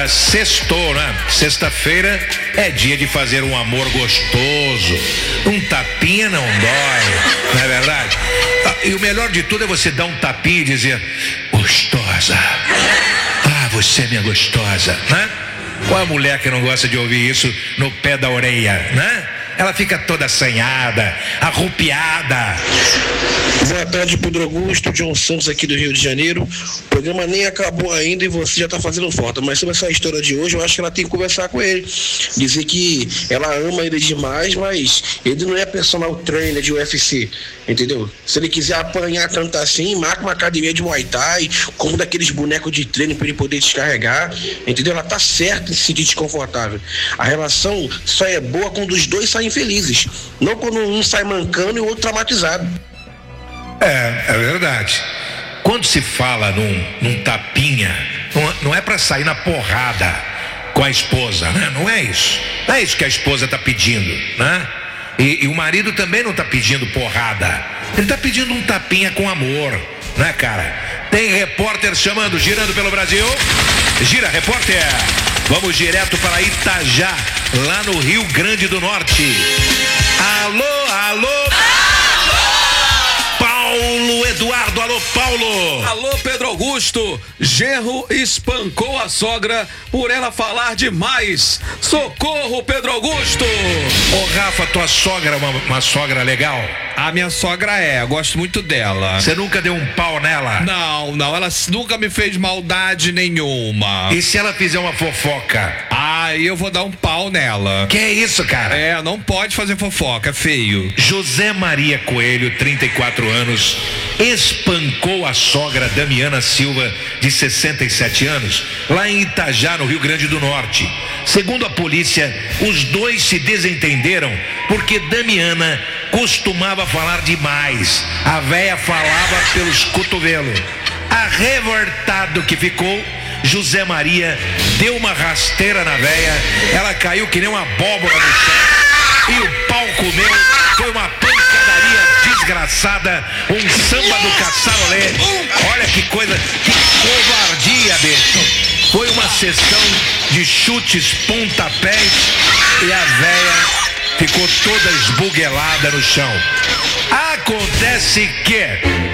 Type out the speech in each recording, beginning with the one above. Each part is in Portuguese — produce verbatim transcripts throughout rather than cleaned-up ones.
Agora, sextou, né? Sexta-feira é dia de fazer um amor gostoso. Um tapinha não dói, não é verdade? E o melhor de tudo é você dar um tapinha e dizer: gostosa. Ah, você é minha gostosa, né? Qual a mulher que não gosta de ouvir isso no pé da orelha, né? Ela fica toda assanhada, arrupiada. Boa tarde, Pedro Augusto, John Santos aqui do Rio de Janeiro. O programa nem acabou ainda e você já está fazendo falta. Mas sobre essa história de hoje, eu acho que ela tem que conversar com ele. Dizer que ela ama ele demais, mas ele não é personal trainer de U F C. Entendeu? Se ele quiser apanhar tanto assim, marca uma academia de Muay Thai, como daqueles bonecos de treino para ele poder descarregar. Entendeu? Ela tá certa em se sentir desconfortável. A relação só é boa quando os dois saem felizes. Não quando um sai mancando e o outro traumatizado. É, é verdade. Quando se fala num, num tapinha, não, não é para sair na porrada com a esposa, né? Não é isso. Não é isso que a esposa tá pedindo, né? E, e o marido também não tá pedindo porrada. Ele tá pedindo um tapinha com amor, né, cara? Tem repórter chamando, girando pelo Brasil. Gira, repórter. Vamos direto para Itajá, lá no Rio Grande do Norte. Alô, alô. Paulo Eduardo, alô Paulo. Alô Pedro Augusto. Genro espancou a sogra por ela falar demais. Socorro, Pedro Augusto. Ô Rafa, tua sogra é uma, uma sogra legal? A minha sogra é, eu gosto muito dela. Você nunca deu um pau nela? Não, não, ela nunca me fez maldade nenhuma. E se ela fizer uma fofoca? Ah, eu vou dar um pau nela. Que é isso, cara? É, não pode fazer fofoca, é feio. José Maria Coelho, trinta e quatro anos, espancou a sogra Damiana Silva, de sessenta e sete anos, lá em Itajá, no Rio Grande do Norte. Segundo a polícia, os dois se desentenderam porque Damiana costumava falar demais. A véia falava pelos cotovelos. Arrevoltado que ficou, José Maria deu uma rasteira na véia. Ela caiu que nem uma abóbora no chão e o pau comeu. Foi uma pancadaria desgraçada, um samba do caçarolê. Olha que coisa, que covardia, bicho. Foi uma sessão de chutes, pontapés e a véia ficou toda esbuguelada no chão. Acontece que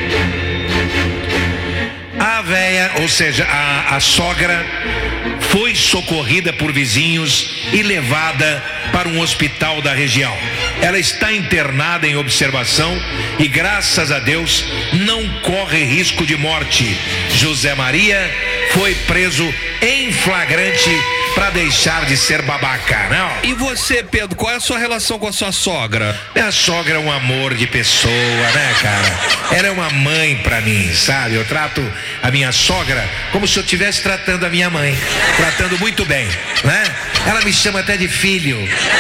a véia, ou seja, a, a sogra, foi socorrida por vizinhos e levada para um hospital da região. Ela está internada em observação e, graças a Deus, não corre risco de morte. José Maria foi preso em flagrante para deixar de ser babaca, não? E você, Pedro, qual é a sua relação com a sua sogra? Minha sogra é um amor de pessoa, né, cara? Ela é uma mãe pra mim, sabe? Eu trato a minha sogra como se eu estivesse tratando a minha mãe. Tratando muito bem, né? Ela me chama até de filho.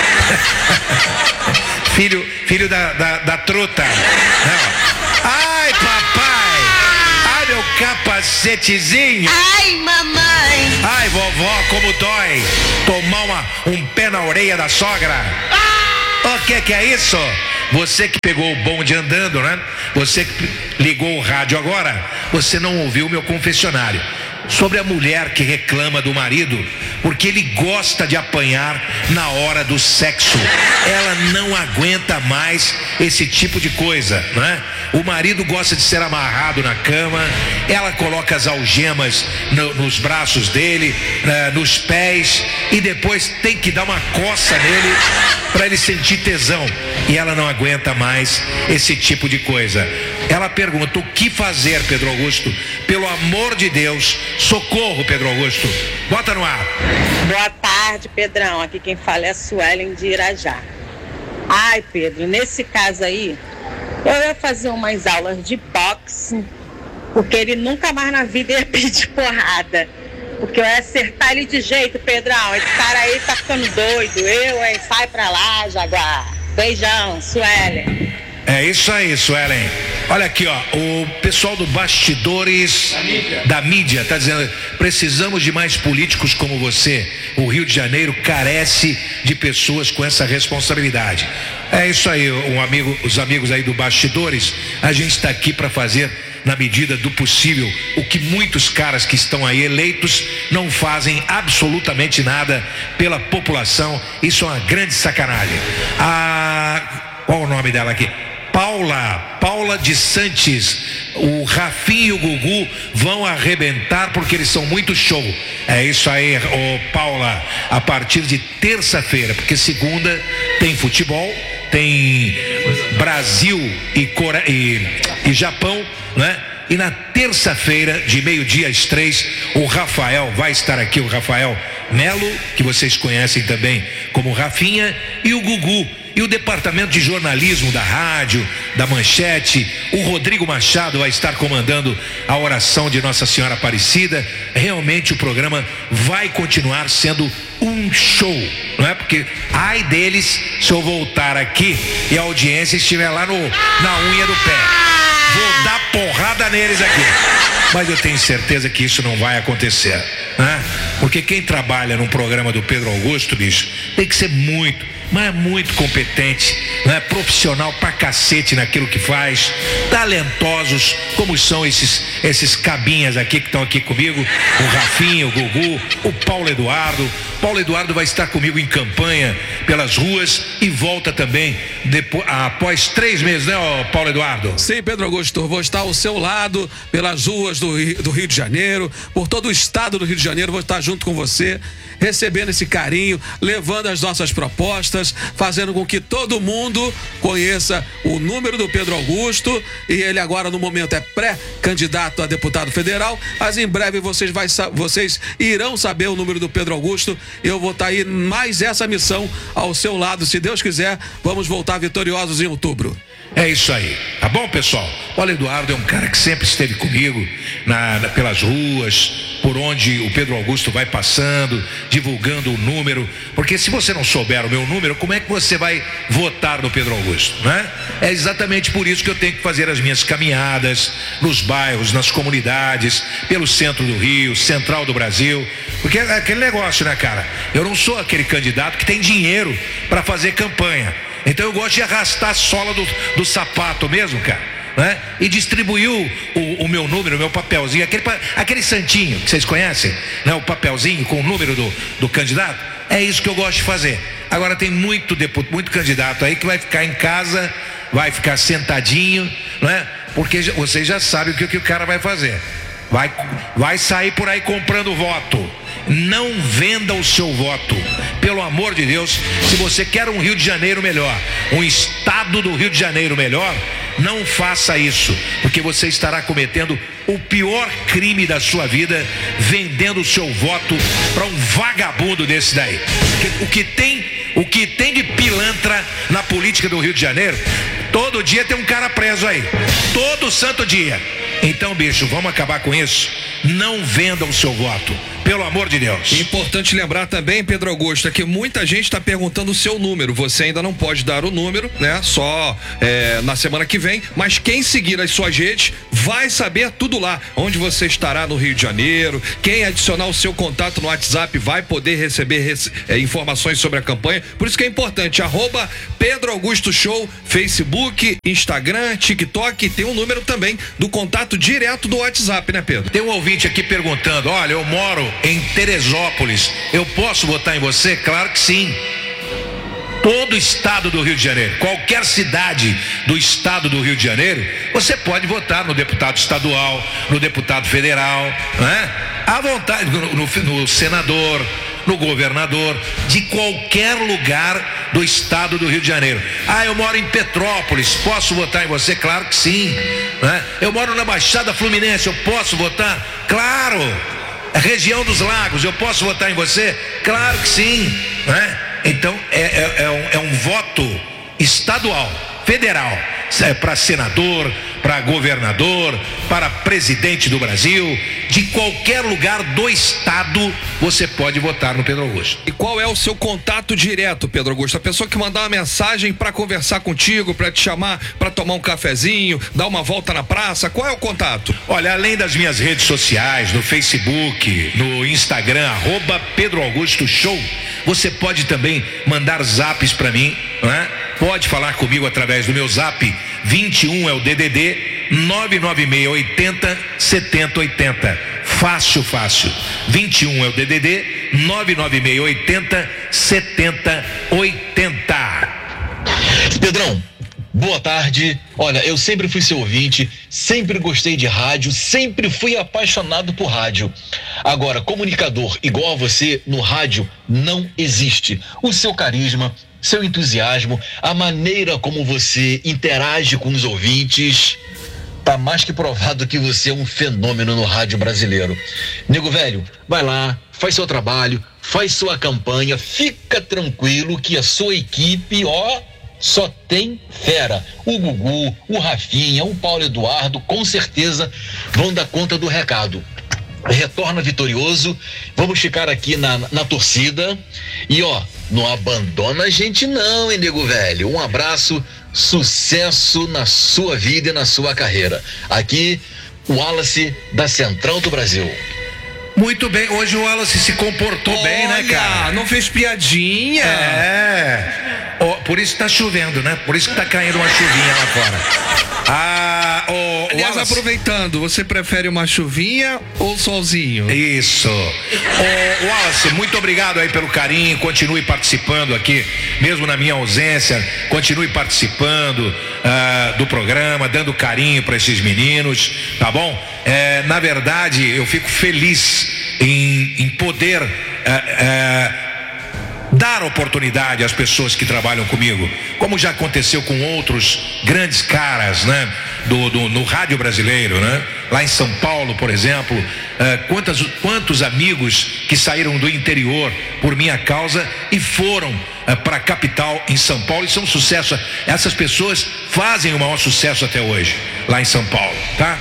filho, filho da, da, da truta. Não. Ai, papai! Ai, meu capacetezinho! Ai, mamãe! Ai, vovó, como dói tomar uma, um pé na orelha da sogra. Ah! O que que é isso? Você que pegou o bonde andando, né? Você que ligou o rádio agora, você não ouviu o meu confessionário sobre a mulher que reclama do marido porque ele gosta de apanhar na hora do sexo. Ela não aguenta mais esse tipo de coisa, né? O marido gosta de ser amarrado na cama, ela coloca as algemas no, nos braços dele, né, nos pés, e depois tem que dar uma coça nele para ele sentir tesão, e ela não aguenta mais esse tipo de coisa. Ela pergunta: o que fazer, Pedro Augusto? Pelo amor de Deus, socorro, Pedro Augusto. Bota no ar. Boa tarde, Pedrão. Aqui quem fala é a Suelen de Irajá. Ai, Pedro, nesse caso aí, eu ia fazer umas aulas de boxe, porque ele nunca mais na vida ia pedir porrada. Porque eu ia acertar ele de jeito, Pedrão. Esse cara aí tá ficando doido. Eu, hein? Sai pra lá, Jaguar. Beijão, Suelen. É isso aí, Suelen. Olha aqui, ó, o pessoal do Bastidores da mídia, da mídia tá dizendo: precisamos de mais políticos como você. O Rio de Janeiro carece de pessoas com essa responsabilidade. É isso aí, um amigo, os amigos aí do Bastidores, a gente está aqui para fazer na medida do possível, o que muitos caras que estão aí eleitos não fazem absolutamente nada pela população. Isso é uma grande sacanagem. A... Qual o nome dela aqui? Paula, Paula de Santos, o Rafinha e o Gugu vão arrebentar porque eles são muito show. É isso aí, ô Paula, a partir de terça-feira, porque segunda tem futebol, tem Brasil e, Core... e... e Japão, né? E na terça-feira, de meio-dia às três, o Rafael vai estar aqui, o Rafael Melo, que vocês conhecem também como Rafinha, e o Gugu. E o departamento de jornalismo da rádio, da Manchete, o Rodrigo Machado vai estar comandando a oração de Nossa Senhora Aparecida. Realmente o programa vai continuar sendo um show, não é? Porque ai deles se eu voltar aqui e a audiência estiver lá no, na unha do pé. Vou dar porrada neles aqui. Mas eu tenho certeza que isso não vai acontecer, né? Porque quem trabalha num programa do Pedro Augusto, bicho, tem que ser muito, mas é muito competente, né? Profissional pra cacete naquilo que faz, talentosos, como são esses, esses cabinhas aqui que estão aqui comigo, o Rafinha, o Gugu, o Paulo Eduardo. Paulo Eduardo vai estar comigo em campanha pelas ruas e volta também depois, após três meses, né, Paulo Eduardo? Sim, Pedro Augusto, vou estar ao seu lado pelas ruas do Rio, do Rio de Janeiro, por todo o estado do Rio de Janeiro, vou estar junto com você, recebendo esse carinho, levando as nossas propostas, fazendo com que todo mundo conheça o número do Pedro Augusto, e ele agora no momento é pré-candidato a deputado federal, mas em breve vocês, vai, vocês irão saber o número do Pedro Augusto. Eu vou estar aí mais essa missão ao seu lado, se Deus quiser, vamos voltar vitoriosos em outubro. É isso aí, tá bom, pessoal? O Paulo Eduardo é um cara que sempre esteve comigo na, na, pelas ruas, por onde o Pedro Augusto vai passando, divulgando o número, porque se você não souber o meu número, como é que você vai votar no Pedro Augusto, né? É exatamente por isso que eu tenho que fazer as minhas caminhadas nos bairros, nas comunidades, pelo centro do Rio, central do Brasil, porque é aquele negócio, né, cara? Eu não sou aquele candidato que tem dinheiro para fazer campanha. Então eu gosto de arrastar a sola do, do sapato mesmo, cara, né? E distribuir o, o, o meu número, o meu papelzinho, aquele, aquele santinho que vocês conhecem, né? O papelzinho com o número do, do candidato. É isso que eu gosto de fazer. Agora tem muito, deputado, muito candidato aí que vai ficar em casa, vai ficar sentadinho, né? Porque vocês já sabem o que, que o cara vai fazer. Vai, vai sair por aí comprando voto. Não venda o seu voto, pelo amor de Deus. Se você quer um Rio de Janeiro melhor, um estado do Rio de Janeiro melhor, não faça isso, porque você estará cometendo o pior crime da sua vida, vendendo o seu voto para um vagabundo desse daí. Porque o que tem, o que tem de pilantra na política do Rio de Janeiro, todo dia tem um cara preso aí, todo santo dia. Então, bicho, vamos acabar com isso. Não vendam o seu voto, pelo amor de Deus. Importante lembrar também, Pedro Augusto, é que muita gente está perguntando o seu número. Você ainda não pode dar o número, né? Só é, na semana que vem. Mas quem seguir as suas redes vai saber tudo lá. Onde você estará no Rio de Janeiro. Quem adicionar o seu contato no WhatsApp vai poder receber rece é, informações sobre a campanha. Por isso que é importante. Arroba Pedro Augusto Show, Facebook, Instagram, TikTok. Tem um número também do contato direto do WhatsApp, né, Pedro? Tem um ouvinte aqui perguntando: olha, eu moro em Teresópolis, eu posso votar em você? Claro que sim. Todo o estado do Rio de Janeiro, qualquer cidade do estado do Rio de Janeiro, você pode votar no deputado estadual, no deputado federal, né? À vontade, no, no, no senador, no governador, de qualquer lugar do estado do Rio de Janeiro. Ah, eu moro em Petrópolis, posso votar em você? Claro que sim, né? Eu moro na Baixada Fluminense, eu posso votar? Claro. Região dos Lagos, eu posso votar em você? Claro que sim, né? Então é, é, é, um, é um voto estadual, federal, é para senador, para governador, para presidente do Brasil, de qualquer lugar do estado você pode votar no Pedro Augusto. E qual é o seu contato direto, Pedro Augusto? A pessoa que mandar uma mensagem para conversar contigo, para te chamar para tomar um cafezinho, dar uma volta na praça, qual é o contato? Olha, além das minhas redes sociais, no Facebook, no Instagram, arroba Pedro Augusto Show, você pode também mandar zaps para mim, né? Pode falar comigo através do meu zap, vinte e um é o D D D, nove nove seis oito zero sete zero oito zero. Fácil, fácil. vinte e um é o D D D nove nove seis oito zero sete zero oito zero. Pedrão, boa tarde. Olha, eu sempre fui seu ouvinte, sempre gostei de rádio, sempre fui apaixonado por rádio. Agora, comunicador igual a você no rádio não existe. O seu carisma, seu entusiasmo, a maneira como você interage com os ouvintes, tá mais que provado que você é um fenômeno no rádio brasileiro. Nego velho, vai lá, faz seu trabalho, faz sua campanha, fica tranquilo que a sua equipe, ó, só tem fera. O Gugu, o Rafinha, o Paulo Eduardo, com certeza vão dar conta do recado. Retorna vitorioso, vamos ficar aqui na, na torcida e ó, não abandona a gente não, hein, nego velho. Um abraço, sucesso na sua vida e na sua carreira. Aqui, o Wallace da Central do Brasil. Muito bem, hoje o Wallace se comportou Olha, bem, né, cara? não fez piadinha. É. Oh, por isso tá chovendo, né? Por isso que tá caindo uma chuvinha lá fora. Ah, oh, Aliás, Wallace... aproveitando, você prefere uma chuvinha ou solzinho? Isso. Oh, Wallace, muito obrigado aí pelo carinho. Continue participando aqui, mesmo na minha ausência. Continue participando ah, do programa, dando carinho para esses meninos, tá bom? É, na verdade, eu fico feliz em, em poder é, é, dar oportunidade às pessoas que trabalham comigo, como já aconteceu com outros grandes caras, né, do, do, no rádio brasileiro, né? Lá em São Paulo, por exemplo, é, quantas, quantos amigos que saíram do interior por minha causa e foram é, para a capital em São Paulo e são um sucesso. Essas pessoas fazem o maior sucesso até hoje lá em São Paulo, tá?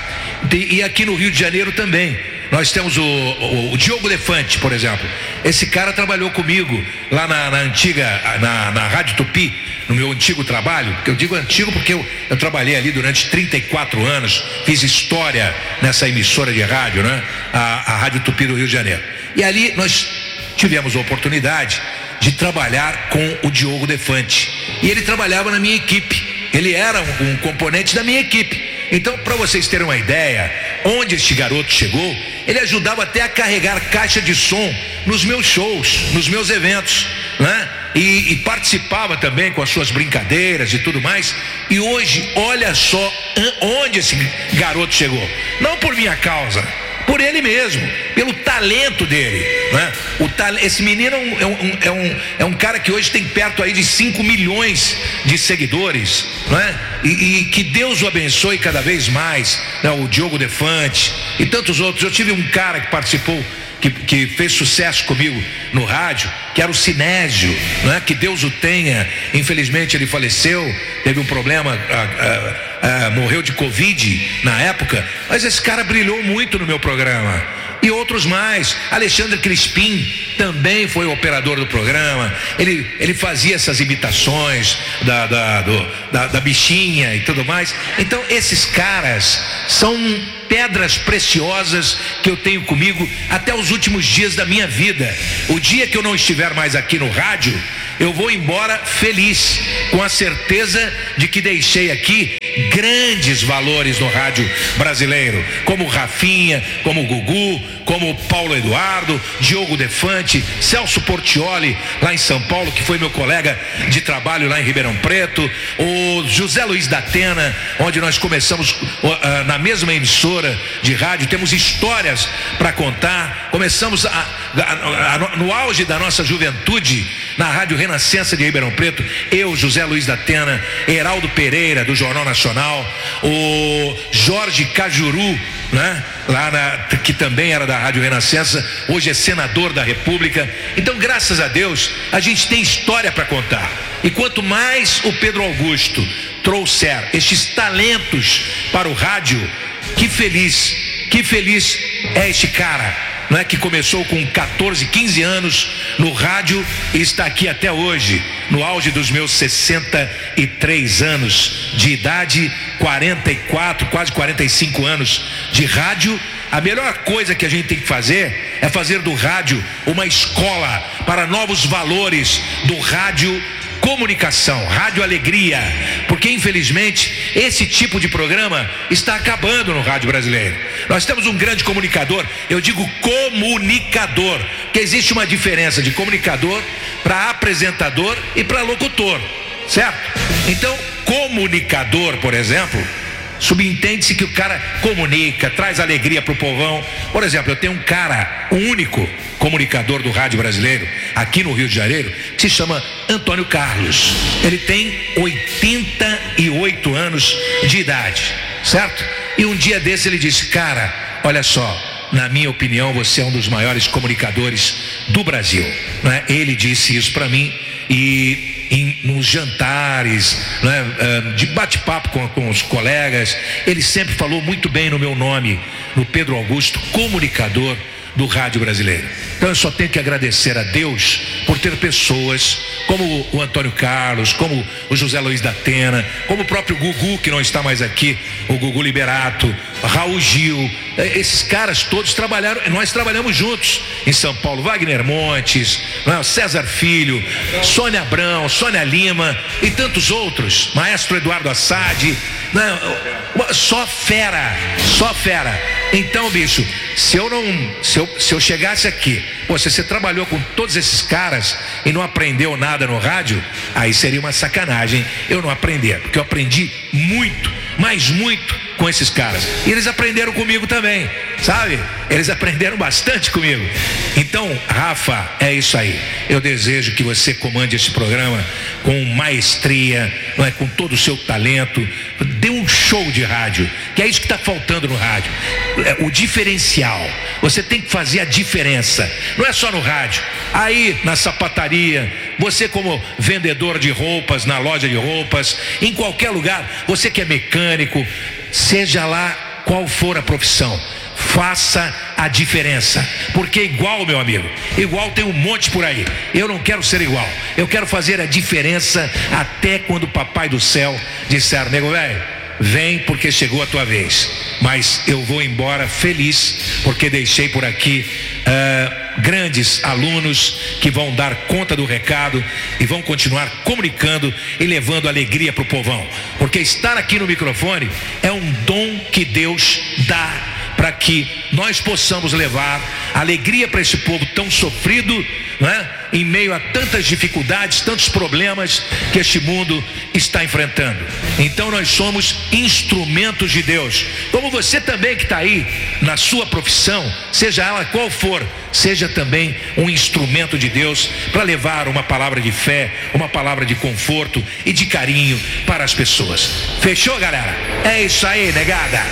E aqui no Rio de Janeiro também. Nós temos o, o, o Diogo Defante, por exemplo. Esse cara trabalhou comigo lá na, na antiga, na, na Rádio Tupi, no meu antigo trabalho. Eu digo antigo porque eu, eu trabalhei ali durante trinta e quatro anos, fiz história nessa emissora de rádio, né? A, a Rádio Tupi do Rio de Janeiro. E ali nós tivemos a oportunidade de trabalhar com o Diogo Defante. E ele trabalhava na minha equipe. Ele era um, um componente da minha equipe. Então, para vocês terem uma ideia, onde este garoto chegou, ele ajudava até a carregar caixa de som nos meus shows, nos meus eventos, né? E, e participava também com as suas brincadeiras e tudo mais. E hoje, olha só onde esse garoto chegou. Não por minha causa, por ele mesmo, pelo talento dele, né? O ta... Esse menino é um, é, um, é, um, é um cara que hoje tem perto aí de cinco milhões de seguidores, né? E, e que Deus o abençoe cada vez mais, né? O Diogo Defante e tantos outros. Eu tive um cara que participou, que, que fez sucesso comigo no rádio, que era o Sinésio, né? Que Deus o tenha. Infelizmente ele faleceu, teve um problema, ah, ah, ah, morreu de Covid na época, mas esse cara brilhou muito no meu programa. E outros mais. Alexandre Crispim também foi o operador do programa. Ele, ele fazia essas imitações da, da, do, da, da bichinha e tudo mais. Então esses caras são pedras preciosas que eu tenho comigo até os últimos dias da minha vida. O dia que eu não estiver mais aqui no rádio, eu vou embora feliz, com a certeza de que deixei aqui grandes valores no rádio brasileiro, como o Rafinha, como o Gugu, como o Paulo Eduardo, Diogo Defante, Celso Portioli lá em São Paulo, que foi meu colega de trabalho lá em Ribeirão Preto, o José Luiz da Atena, onde nós começamos uh, na mesma emissora de rádio. Temos histórias para contar. Começamos a, a, a, no auge da nossa juventude na Rádio Renascença de Ribeirão Preto, eu, José Luiz da Atena, Heraldo Pereira do Jornal Nacional, o Jorge Cajuru, né? Lá na, que também era da Rádio Renascença, hoje é senador da República. Então, graças a Deus, a gente tem história para contar. E quanto mais o Pedro Augusto trouxer estes talentos para o rádio, que feliz, que feliz é este cara, não é, que começou com quatorze, quinze anos no rádio e está aqui até hoje, no auge dos meus sessenta e três anos de idade, quarenta e quatro, quase quarenta e cinco anos de rádio. A melhor coisa que a gente tem que fazer é fazer do rádio uma escola para novos valores do rádio comunicação, Rádio Alegria, porque infelizmente esse tipo de programa está acabando no rádio brasileiro. Nós temos um grande comunicador, eu digo comunicador, que existe uma diferença de comunicador para apresentador e para locutor, certo? Então, comunicador, por exemplo, subentende-se que o cara comunica, traz alegria para o povão. Por exemplo, eu tenho um cara, o único comunicador do rádio brasileiro aqui no Rio de Janeiro, que se chama Antônio Carlos. Ele tem oitenta e oito anos de idade, certo? E um dia desse ele disse: cara, olha só, na minha opinião você é um dos maiores comunicadores do Brasil, não é? Ele disse isso para mim e em, nos jantares, né, de bate-papo com, com os colegas, ele sempre falou muito bem no meu nome, no Pedro Augusto, comunicador do rádio brasileiro. Então eu só tenho que agradecer a Deus por ter pessoas como o Antônio Carlos, como o José Luiz da Atena, como o próprio Gugu, que não está mais aqui, o Gugu Liberato, Raul Gil. Esses caras todos trabalharam, nós trabalhamos juntos em São Paulo. Wagner Montes, César Filho, Sônia Abrão, Sônia Lima e tantos outros, Maestro Eduardo Assad, só fera, só fera. Então, bicho, se eu não, se eu, se eu chegasse aqui, pô, se você trabalhou com todos esses caras e não aprendeu nada no rádio, aí seria uma sacanagem eu não aprender, porque eu aprendi muito, mas muito com esses caras, e eles aprenderam comigo também, sabe? Eles aprenderam bastante comigo. Então, Rafa, é isso aí. Eu desejo que você comande esse programa com maestria, não é? Com todo o seu talento. Dê um show de rádio, que é isso que está faltando no rádio, o diferencial. Você tem que fazer a diferença, não é só no rádio, aí na sapataria, você como vendedor de roupas, na loja de roupas, em qualquer lugar, você que é mecânico, seja lá qual for a profissão, faça a diferença, porque igual, meu amigo, igual tem um monte por aí. Eu não quero ser igual, eu quero fazer a diferença até quando o papai do céu disser: nego velho, vem porque chegou a tua vez. Mas eu vou embora feliz, porque deixei por aqui uh, grandes alunos que vão dar conta do recado e vão continuar comunicando e levando alegria para o povão, porque estar aqui no microfone é um dom que Deus dá para que nós possamos levar alegria para esse povo tão sofrido, né? Em meio a tantas dificuldades, tantos problemas que este mundo está enfrentando. Então nós somos instrumentos de Deus, como você também que está aí na sua profissão, seja ela qual for, seja também um instrumento de Deus para levar uma palavra de fé, uma palavra de conforto e de carinho para as pessoas. Fechou, galera? É isso aí, negada.